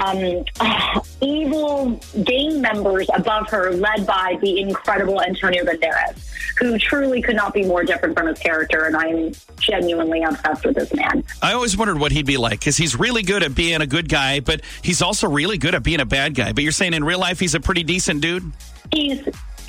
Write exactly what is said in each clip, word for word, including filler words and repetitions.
um, uh, evil gang members above her, led by the incredible Antonio Banderas, who truly could not be more different from his character, and I'm genuinely obsessed with this man. I always wondered what he'd be like, because he's really good at being a good guy, but he's also really good at being a bad guy. But you're saying in real life he's a pretty decent dude? He's,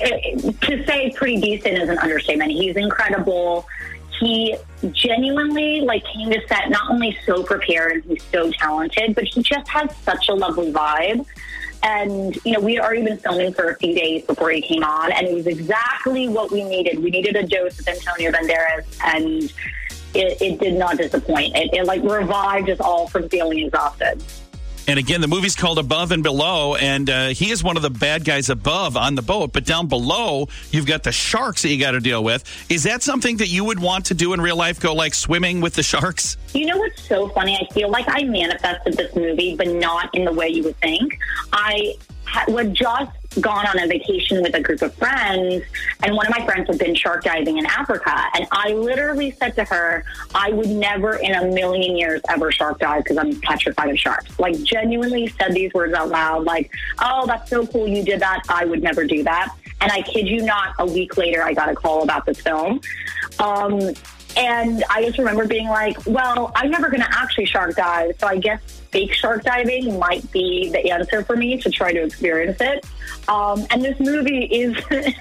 to say pretty decent is an understatement. He's incredible. He genuinely, like, came to set not only so prepared and he's so talented, but he just has such a lovely vibe. And, you know, we had already been filming for a few days before he came on, and it was exactly what we needed. We needed a dose of Antonio Banderas, and it, it did not disappoint. It, it, like, revived us all from feeling exhausted. And again, the movie's called Above and Below, and uh, he is one of the bad guys above on the boat. But down below, you've got the sharks that you got to deal with. Is that something that you would want to do in real life, go like swimming with the sharks? You know what's so funny? I feel like I manifested this movie, but not in the way you would think. I had just gone on a vacation with a group of friends, and one of my friends had been shark diving in Africa, and I literally said to her, I would never in a million years ever shark dive because I'm petrified of sharks. Like, genuinely said these words out loud, like, oh, that's so cool you did that. I would never do that. And I kid you not, a week later, I got a call about this film. Um, and I just remember being like, well, I'm never going to actually shark dive, so I guess fake shark diving might be the answer for me to try to experience it. Um, and this movie is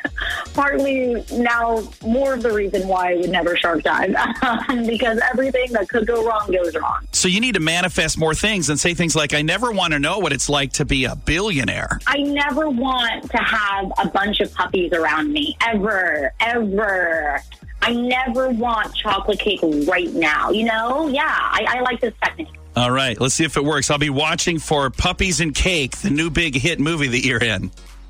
partly now more of the reason why I would never shark dive, because everything that could go wrong goes wrong. So you need to manifest more things and say things like, I never want to know what it's like to be a billionaire. I never want to have a bunch of puppies around me, ever, ever. I never want chocolate cake right now, you know? Yeah, I, I like this technique. All right, let's see if it works. I'll be watching for Puppies and Cake, the new big hit movie that you're in.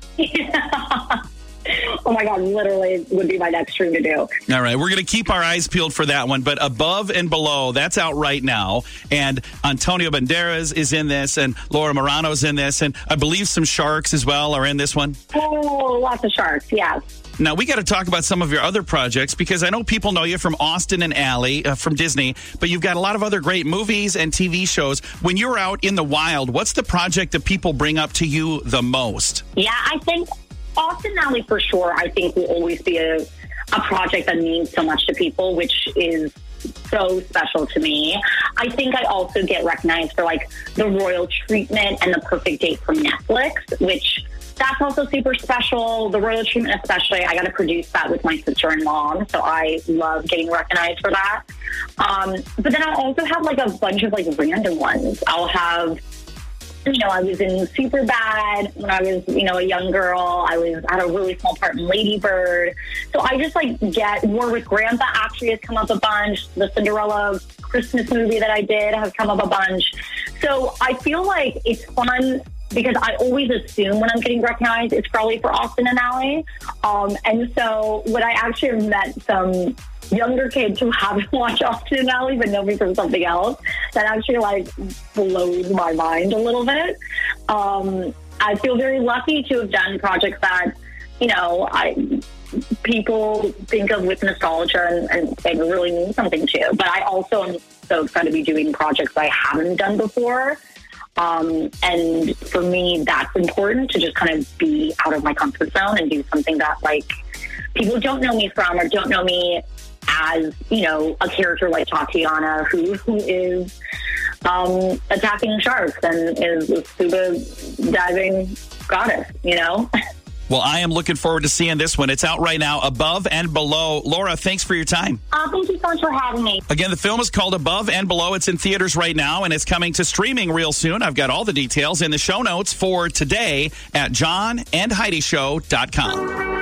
Yeah. Oh, my God, literally would be my next dream to do. All right, we're going to keep our eyes peeled for that one. But Above and Below, that's out right now. And Antonio Banderas is in this, and Laura Marano's in this. And I believe some sharks as well are in this one. Oh, lots of sharks, yes. Now, we got to talk about some of your other projects, because I know people know you from Austin and Ally uh, from Disney, but you've got a lot of other great movies and T V shows. When you're out in the wild, what's the project that people bring up to you the most? Yeah, I think Austin and Ally for sure, I think will always be a, a project that means so much to people, which is so special to me. I think I also get recognized for like the royal treatment and The Perfect Date from Netflix, which that's also super special. The royal treatment especially, I got to produce that with my sister and mom, so I love getting recognized for that. Um, but then I'll also have like a bunch of like random ones. I'll have, you know, I was in Superbad when I was, you know, a young girl. I was had a really small part in Lady Bird. So I just like get Warwick Grandpa actually has come up a bunch. The Cinderella Christmas movie that I did has come up a bunch. So I feel like it's fun because I always assume when I'm getting recognized, it's probably for Austin and Ally. Um, and so when I actually have met some younger kids who haven't watched Austin and Ally but know me from something else, that actually like blows my mind a little bit. Um, I feel very lucky to have done projects that, you know, I people think of with nostalgia and, and, and really mean something to. But I also am so excited to be doing projects I haven't done before. Um, and for me, that's important to just kind of be out of my comfort zone and do something that like people don't know me from or don't know me as, you know, a character like Tatiana who who is um, attacking sharks and is a scuba diving goddess, you know? Well, I am looking forward to seeing this one. It's out right now, Above and Below. Laura, thanks for your time. Uh, thank you so much for having me. Again, the film is called Above and Below. It's in theaters right now, and it's coming to streaming real soon. I've got all the details in the show notes for today at john and heidi show dot com.